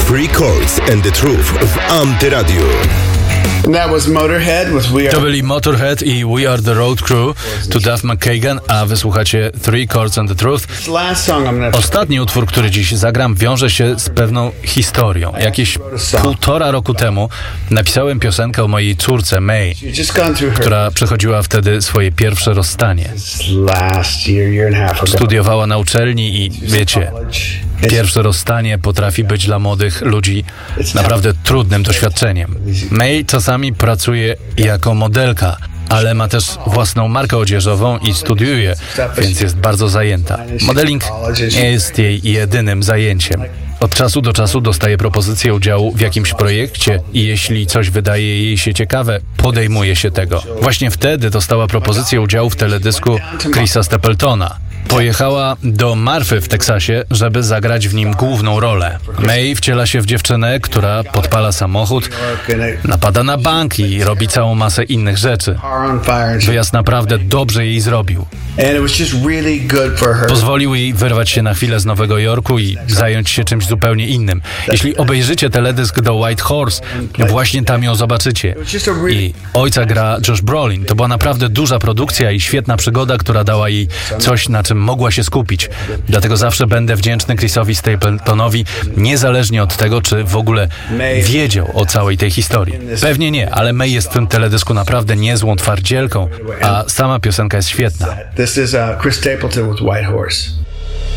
Three Chords and the Truth w Antyradiu. To byli Motorhead i We Are The Road Crew, to Duff McKagan, a wysłuchacie Three Chords and the Truth. Ostatni utwór, który dziś zagram, wiąże się z pewną historią. Jakieś 1,5 roku temu napisałem piosenkę o mojej córce May, która przechodziła wtedy swoje pierwsze rozstanie. Studiowała na uczelni i wiecie, pierwsze rozstanie potrafi być dla młodych ludzi naprawdę trudnym doświadczeniem. May czasami pracuje jako modelka, ale ma też własną markę odzieżową i studiuje, więc jest bardzo zajęta. Modeling nie jest jej jedynym zajęciem. Od czasu do czasu dostaje propozycję udziału w jakimś projekcie i jeśli coś wydaje jej się ciekawe, podejmuje się tego. Właśnie wtedy dostała propozycję udziału w teledysku Chrisa Stapletona. Pojechała do Marfy w Teksasie, żeby zagrać w nim główną rolę. May wciela się w dziewczynę, która podpala samochód, napada na bank i robi całą masę innych rzeczy. Wyjazd naprawdę dobrze jej zrobił. Pozwolił jej wyrwać się na chwilę z Nowego Jorku i zająć się czymś zupełnie innym. Jeśli obejrzycie teledysk The White Horse, właśnie tam ją zobaczycie. I ojca gra Josh Brolin. To była naprawdę duża produkcja i świetna przygoda, która dała jej coś, na czym mogła się skupić. Dlatego zawsze będę wdzięczny Chrisowi Stapletonowi, niezależnie od tego, czy w ogóle wiedział o całej tej historii. Pewnie nie, ale May jest w tym teledysku naprawdę niezłą twardzielką, a sama piosenka jest świetna. This is Chris Stapleton with White Horse.